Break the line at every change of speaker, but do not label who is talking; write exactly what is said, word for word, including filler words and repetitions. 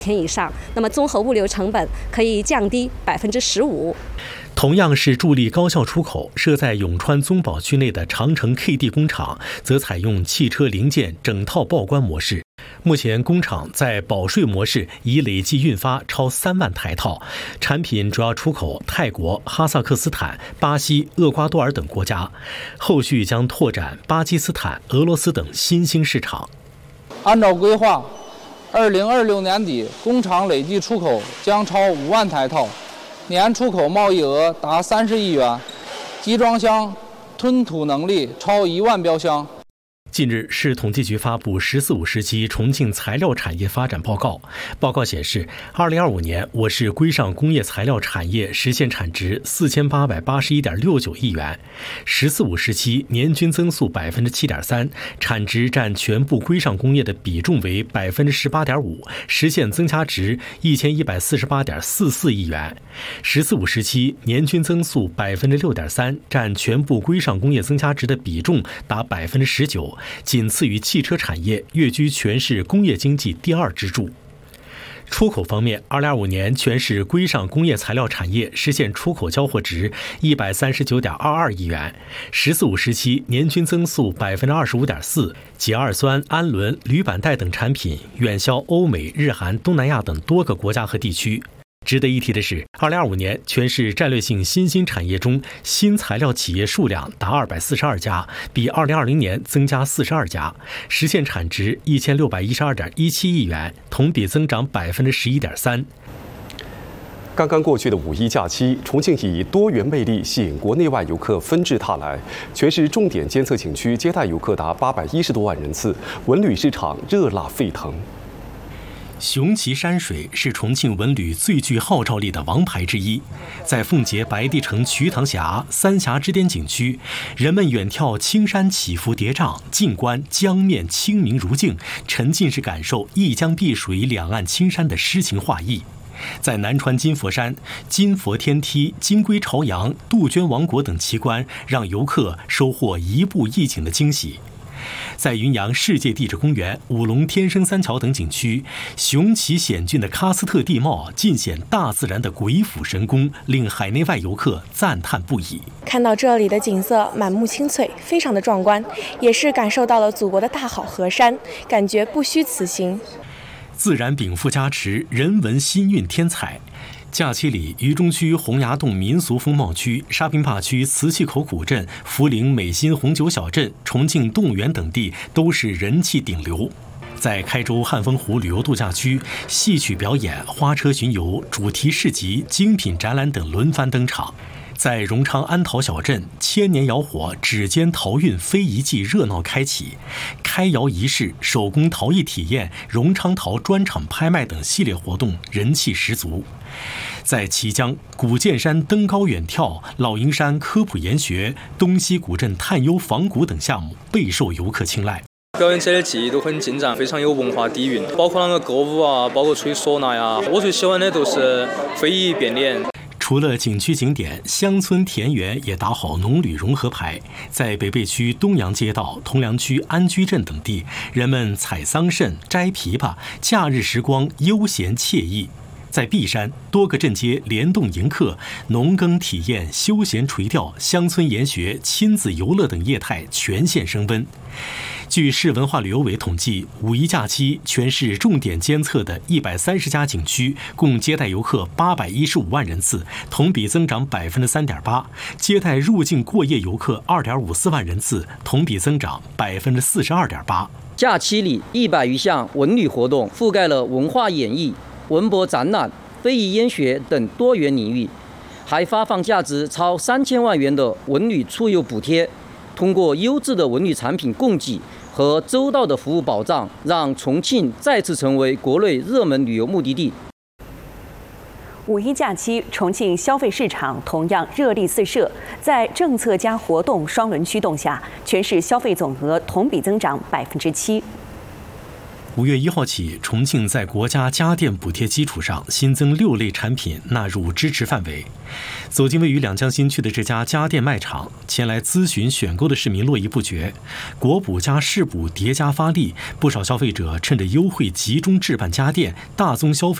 天以上，那么综合物流成本可以降低百分之十五。
同样是助力高效出口，设在永川宗保区内的长城 K D 工厂，则采用汽车零件整套报关模式。目前工厂在保税模式已累计运发超三万台套，产品主要出口泰国、哈萨克斯坦、巴西、厄瓜多尔等国家，后续将拓展巴基斯坦、俄罗斯等新兴市场。
按照规划，二零二六年底，工厂累计出口将超五万台套，年出口贸易额达三十亿元，集装箱吞吐能力超一万标箱。
近日，市统计局发布“十四五”时期重庆材料产业发展报告。报告显示，二零二五年我市规上工业材料产业实现产值四千八百八十一点六九亿元，“十四五”时期年均增速百分之七点三，产值占全部规上工业的比重为百分之十八点五，实现增加值一千一百四十八点四四亿元。“十四五”时期年均增速百分之六点三，占全部规上工业增加值的比重达百分之十九。仅次于汽车产业，跃居全市工业经济第二支柱。出口方面，二零二五年全市规上工业材料产业实现出口交货值一百三十九点二二亿元，“十四五”时期年均增速百分之二十五点四，缬二酸、氨纶、铝板带等产品远销欧美、日韩、东南亚等多个国家和地区。值得一提的是，二零二五年全市战略性新兴产业中，新材料企业数量达二百四十二家，比二零二零年增加四十二家，实现产值一千六百一十二点一七亿元，同比增长百分之十一点三。
刚刚过去的五一假期，重庆以多元魅力吸引国内外游客纷至沓来，全市重点监测景区接待游客达八百一十多万人次，文旅市场热辣沸腾。
雄奇山水是重庆文旅最具号召力的王牌之一，在奉节白帝城瞿塘峡、三峡之巅景区，人们远眺青山起伏叠嶂，近观江面清明如镜，沉浸式感受一江碧水两岸青山的诗情画意。在南川金佛山、金佛天梯、金龟朝阳、杜鹃王国等奇观，让游客收获一步一景的惊喜。在云阳世界地质公园、五龙天生三桥等景区，雄奇险峻的喀斯特地貌尽显大自然的鬼斧神工，令海内外游客赞叹不已。
看到这里的景色满目青翠，非常的壮观，也是感受到了祖国的大好河山，感觉不虚此行。
自然禀赋加持，人文心蕴添彩。假期里，渝中区洪崖洞民俗风貌区、沙坪坝区瓷器口古镇、涪陵美心红酒小镇、重庆动物园等地都是人气顶流。在开州汉丰湖旅游度假区，戏曲表演、花车巡游、主题市集、精品展览等轮番登场。在荣昌安陶小镇，千年窑火指尖陶韵非遗季热闹开启，开窑仪式、手工陶艺体验、荣昌陶专场拍卖等系列活动人气十足。在綦江，古剑山登高远眺、老营山科普研学、东西古镇探幽仿古等项目备受游客青睐。
表演者的技艺都很精湛，非常有文化底蕴，包括那个歌舞啊，包括吹唢呐呀。我最喜欢的都是非遗变脸。
除了景区景点，乡村田园也打好农旅融合牌。在北碚区东阳街道、铜梁区安居镇等地，人们采桑葚、摘枇杷，假日时光悠闲惬意。在璧山，多个镇街联动迎客，农耕体验、休闲垂钓、乡村研学、亲子游乐等业态全线升温。据市文化旅游委统计，五一假期全市重点监测的一百三十家景区，共接待游客八百一十五万人次，同比增长百分之三点八；接待入境过夜游客二点五四万人次，同比增长百分之四十二点八。
假期里，一百余项文旅活动覆盖了文化演艺、文博展览、非遗研学等多元领域，还发放价值超三千万元的文旅出游补贴。通过优质的文旅产品供给和周到的服务保障，让重庆再次成为国内热门旅游目的地。
五一假期，重庆消费市场同样热力四射，在政策加活动双轮驱动下，全市消费总额同比增长百分之七。
五月一号起，重庆在国家家电补贴基础上新增六类产品纳入支持范围。走进位于两江新区的这家家电卖场，前来咨询选购的市民络绎不绝。国补加市补叠加发力，不少消费者趁着优惠集中置办家电，大宗消费。